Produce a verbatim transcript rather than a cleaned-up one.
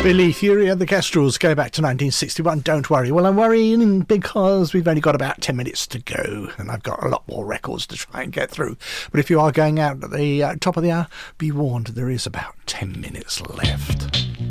Billy Fury and the Kestrels go back to nineteen sixty-one. Don't worry. Well, I'm worrying because we've only got about ten minutes to go and I've got a lot more records to try and get through. But if you are going out at the uh, top of the hour, be warned, there is about ten minutes left.